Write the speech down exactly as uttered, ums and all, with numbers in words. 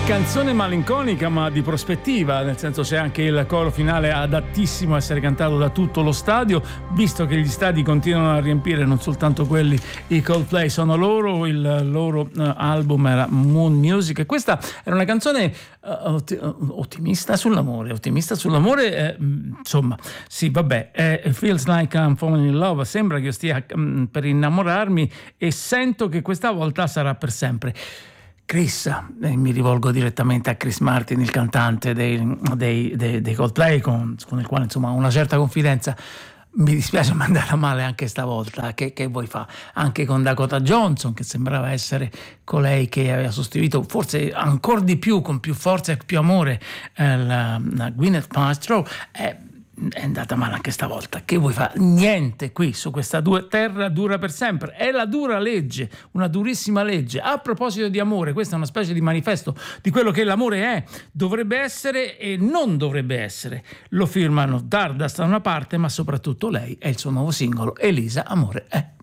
Canzone malinconica ma di prospettiva, nel senso c'è anche il coro finale adattissimo a essere cantato da tutto lo stadio, visto che gli stadi continuano a riempire, non soltanto quelli, i Coldplay sono loro, il loro uh, album era Moon Music e questa era una canzone uh, otti- ottimista sull'amore, ottimista sull'amore, eh, insomma, sì, vabbè, eh, Feels Like I'm Falling in Love, sembra che io stia um, per innamorarmi e sento che questa volta sarà per sempre. Chris, eh, mi rivolgo direttamente a Chris Martin, il cantante dei, dei, dei, dei Coldplay, con, con il quale insomma ho una certa confidenza. Mi dispiace, ma è andata male anche stavolta. Che, che vuoi fa? Anche con Dakota Johnson, che sembrava essere colei che aveva sostituito, forse ancora di più, con più forza e più amore, eh, la, la Gwyneth Paltrow. Eh, è andata male anche stavolta. Che vuoi fare? Niente qui su questa due terra dura per sempre, è la dura legge, una durissima legge. A proposito di amore, questa è una specie di manifesto di quello che l'amore è, dovrebbe essere e non dovrebbe essere. Lo firmano Stardust da una parte, ma soprattutto lei, è il suo nuovo singolo, Elisa, amore è.